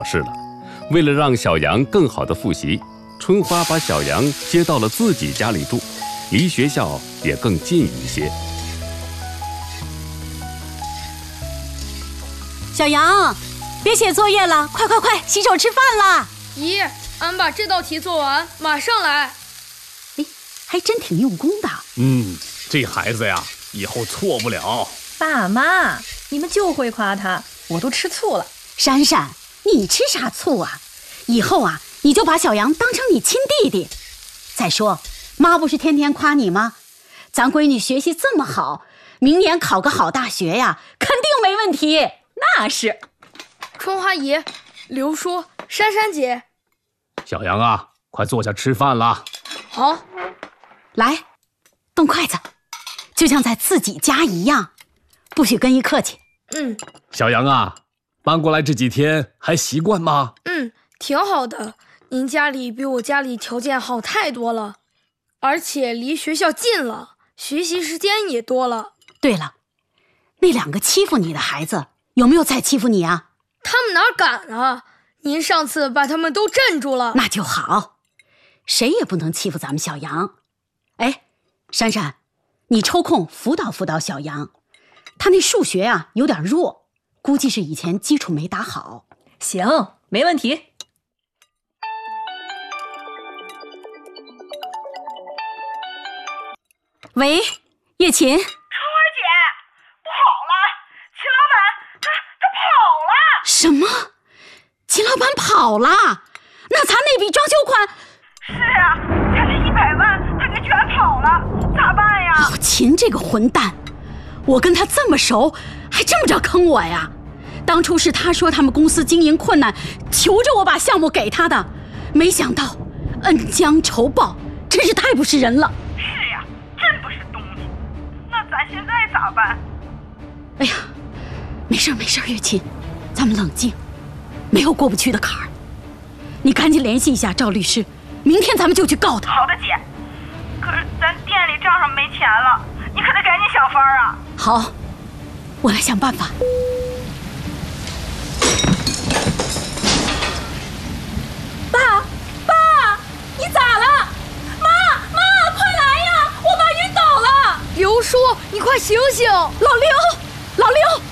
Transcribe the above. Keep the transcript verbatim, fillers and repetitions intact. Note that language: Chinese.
试了。为了让小杨更好的复习，春花把小杨接到了自己家里住，离学校也更近一些。 小杨，别写作业了，快快快，洗手吃饭啦！ 姨，俺把这道题做完，马上来。 哎，还真挺用功的。 嗯，这孩子呀，以后错不了。 爸妈，你们就会夸他，我都吃醋了。 珊珊，你吃啥醋啊？以后啊，你就把小杨当成你亲弟弟。再说，妈不是天天夸你吗？咱闺女学习这么好，明年考个好大学呀，肯定没问题。 那是。 春花姨、刘叔、珊珊姐， 小杨啊，快坐下吃饭啦。 好， 来，动筷子，就像在自己家一样，不许跟一客气。 嗯。 小杨啊，搬过来这几天还习惯吗？ 嗯，挺好的。您家里比我家里条件好太多了，而且离学校近了，学习时间也多了。 对了，那两个欺负你的孩子有没有再欺负你啊？ 他们哪敢啊！您上次把他们都镇住了。 那就好，谁也不能欺负咱们小杨。哎，珊珊，你抽空辅导辅导小杨，他那数学啊有点弱，估计是以前基础没打好。 行，没问题。 喂，叶琴。 春花姐，不好了，秦老板他他跑了。 什么？秦老板跑了？那咱那笔装修款？ 是啊，咱这一百万他给卷跑了，咋办呀？ 哦，秦这个混蛋，我跟他这么熟，还这么着坑我呀？当初是他说他们公司经营困难，求着我把项目给他的，没想到恩将仇报，真是太不是人了。 是呀，真不是东西。那咱现在咋办？ 哎呀，没事没事，月琴，咱们冷静，没有过不去的坎儿。你赶紧联系一下赵律师，明天咱们就去告他。 好的，姐。可是咱店里账上没钱了，你可得赶紧想法啊。 好，我来想办法。 爸，爸，你咋了？妈，妈，快来呀！我爸晕倒了。 刘叔，你快醒醒！ 老刘，老刘。